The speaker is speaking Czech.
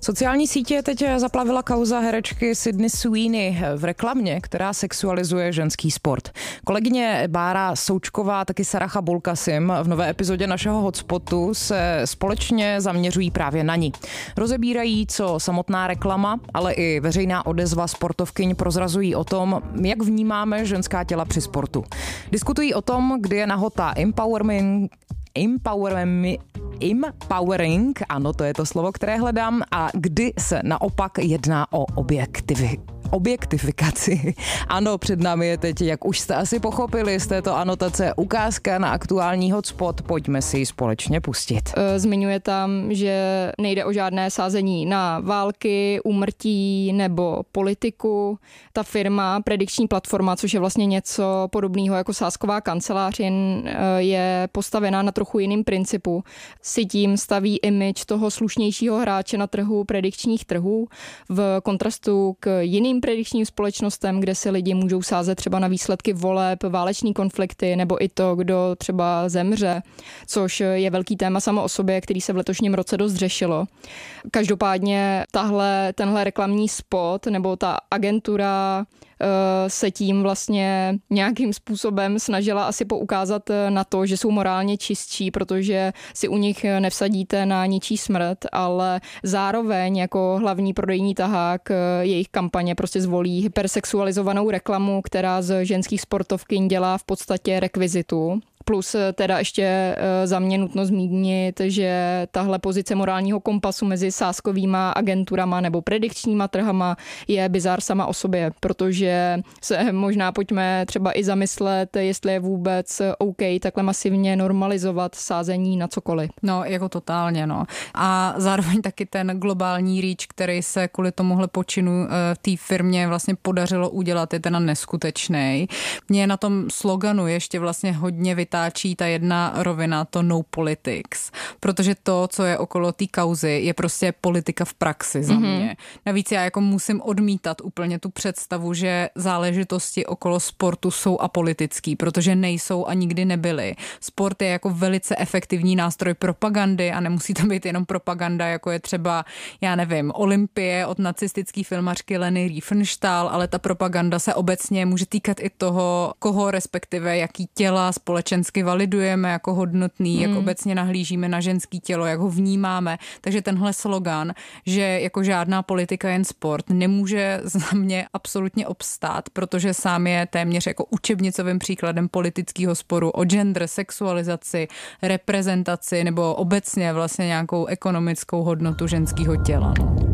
Sociální sítě teď zaplavila kauza herečky Sydney Sweeney v reklamě, která sexualizuje ženský sport. Kolegyně Bára Součková, taky Saracha Bulkasim v nové epizodě našeho Hotspotu se společně zaměřují právě na ní. Rozebírají, co samotná reklama, ale i veřejná odezva sportovkyň prozrazují o tom, jak vnímáme ženská těla při sportu. Diskutují o tom, kdy je nahota empowering, ano, to je to slovo, které hledám, a kdy se naopak jedná o objektifikaci. Ano, před námi je teď, jak už jste asi pochopili z této anotace, ukázka na aktuální hotspot. Pojďme si ji společně pustit. Zmiňuje tam, že nejde o žádné sázení na války, úmrtí nebo politiku. Ta firma, predikční platforma, což je vlastně něco podobného jako sázková kancelář, jen je postavená na trochu jiným principu. Si tím staví image toho slušnějšího hráče na trhu predikčních trhů v kontrastu k jiným predikčním společnostem, kde si lidi můžou sázet třeba na výsledky voleb, váleční konflikty nebo i to, kdo třeba zemře, což je velký téma samo o sobě, který se v letošním roce dost řešilo. Každopádně tenhle reklamní spot nebo ta agentura se tím vlastně nějakým způsobem snažila asi poukázat na to, že jsou morálně čistší, protože si u nich nevsadíte na ničí smrt, ale zároveň jako hlavní prodejní tahák jejich kampaně prostě zvolí hypersexualizovanou reklamu, která z ženských sportovkyň dělá v podstatě rekvizitu. Plus teda ještě za mě nutno zmínit, že tahle pozice morálního kompasu mezi sázkovýma agenturama nebo predikčníma trhama je bizár sama o sobě, protože se možná pojďme třeba i zamyslet, jestli je vůbec OK takhle masivně normalizovat sázení na cokoliv. No, jako totálně, no. A zároveň taky ten globální reach, který se kvůli tomuhle počinu v té firmě vlastně podařilo udělat, je teda neskutečný. Mě na tom sloganu ještě vlastně hodně vytáčí ta jedna rovina, to no politics, protože to, co je okolo té kauzy, je prostě politika v praxi za mě. Navíc já jako musím odmítat úplně tu představu, že záležitosti okolo sportu jsou apolitický, protože nejsou a nikdy nebyly. Sport je jako velice efektivní nástroj propagandy a nemusí to být jenom propaganda, jako je třeba, já nevím, Olympie od nacistické filmařky Leni Riefenstahl, ale ta propaganda se obecně může týkat i toho, koho respektive jaký těla společensky validujeme jako hodnotný, jak obecně nahlížíme na ženský tělo, jak ho vnímáme. Takže tenhle slogan, že jako žádná politika, jen sport, nemůže za mě absolutně obstát, protože sám je téměř jako učebnicovým příkladem politického sporu o gender, sexualizaci, reprezentaci nebo obecně vlastně nějakou ekonomickou hodnotu ženského těla.